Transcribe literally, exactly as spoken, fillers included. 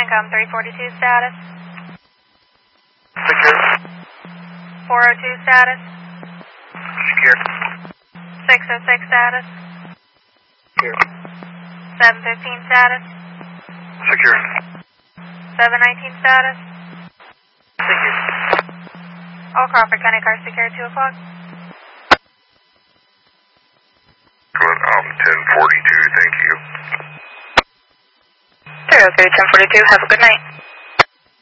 CANCOM three forty-two status. Secure. four oh two status. Secure. six oh six status. Secure. seven fifteen status. Secure. seven nineteen status. Secure. All Crawford County cars secure two o'clock. Good, um, ten forty-two, thank you. zero three ten forty-two, have a good night.